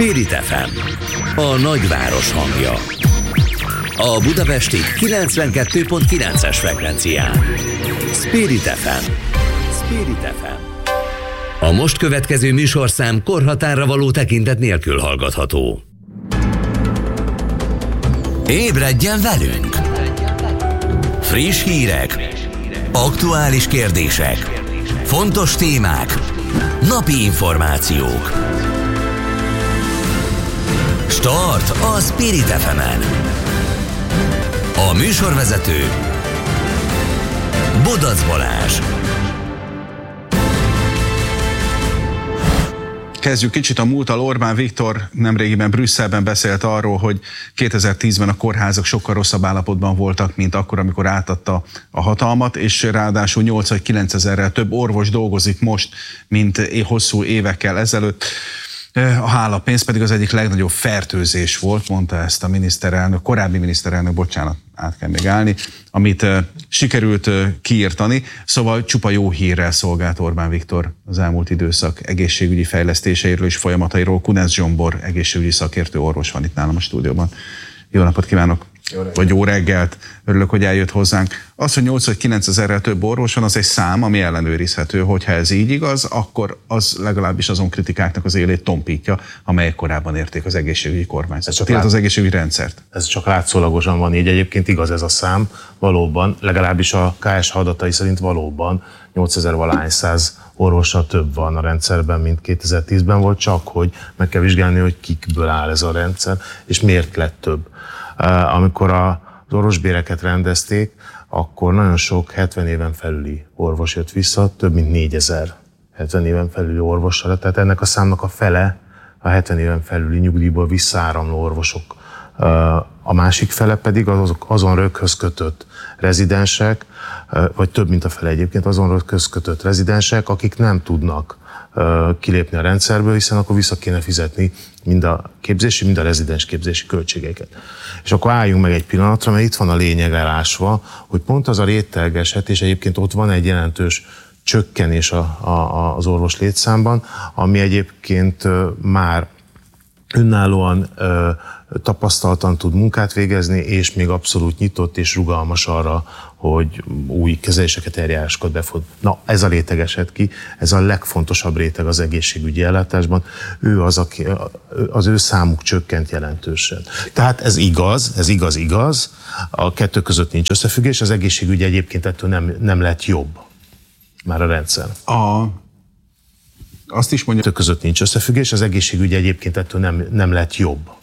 Spirit FM, a nagyváros hangja. A budapesti 92.9-es frekvencián. Spirit FM. Spirit FM. A most következő műsorszám korhatárra való tekintet nélkül hallgatható. Ébredjen velünk! Friss hírek, aktuális kérdések, fontos témák, napi információk. Start a Spirit FM-en. A műsorvezető Bodac Balázs. Kezdjük kicsit a múlttal. Orbán Viktor nemrégiben Brüsszelben beszélt arról, hogy 2010-ben a kórházak sokkal rosszabb állapotban voltak, mint akkor, amikor átadta a hatalmat, és ráadásul 8 vagy 9 ezerrel több orvos dolgozik most, mint hosszú évekkel ezelőtt. A hálapénz pedig az egyik legnagyobb fertőzés volt, mondta ezt a miniszterelnök, korábbi miniszterelnök, bocsánat, át kell még állni, amit sikerült kiírtani. Szóval csupa jó hírrel szolgált Orbán Viktor az elmúlt időszak egészségügyi fejlesztéseiről és folyamatairól. Kunec Zsombor, egészségügyi szakértő orvos van itt nálam a stúdióban. Jó napot kívánok! Vagy jó reggelt, örülök, hogy eljött hozzánk. Az, hogy 8 vagy 9 ezerrel több orvos van, az egy szám, ami ellenőrizhető. Hogyha ez így igaz, akkor az legalábbis azon kritikáknak az élét tompítja, amelyek korábban érték az egészségügyi kormányzatot, illetve az egészségügyi rendszert. Ez csak látszólagosan van így, egyébként igaz ez a szám, valóban, legalábbis a KSH adatai szerint valóban 8000 valahány száz orvossal több van a rendszerben, mint 2010-ben volt, csak hogy meg kell vizsgálni, hogy kikből áll ez a rendszer, és miért lett több. Amikor az orvosbéreket rendezték, akkor nagyon sok 70 éven felüli orvos jött vissza, több mint 4000 70 éven felüli orvossal. Tehát ennek a számnak a fele a 70 éven felüli nyugdíjból visszaáramló orvosok. A másik fele pedig azon röghöz kötött rezidensek, vagy több mint a fele egyébként azon röghöz kötött rezidensek, akik nem tudnak kilépni a rendszerből, hiszen akkor vissza kéne fizetni mind a képzési, mind a rezidens képzési költségeket. És akkor álljunk meg egy pillanatra, mert itt van a lényeg elásva, hogy pont az a réteg eset, és egyébként ott van egy jelentős csökkenés az orvos létszámban, ami egyébként már önállóan tapasztaltan tud munkát végezni, és még abszolút nyitott és rugalmas arra, hogy új kezeléseket, eljárásokat befut. Na, ez a réteg esett ki, ez a legfontosabb réteg az egészségügyi ellátásban. Ő az ő számuk csökkent jelentősen. Tehát ez igaz. A kettő között nincs összefüggés, az egészségügy egyébként ettől nem lett jobb. Már a rendszer. Azt is mondja, között nincs összefüggés, az egészségügy egyébként ettől nem lett jobb.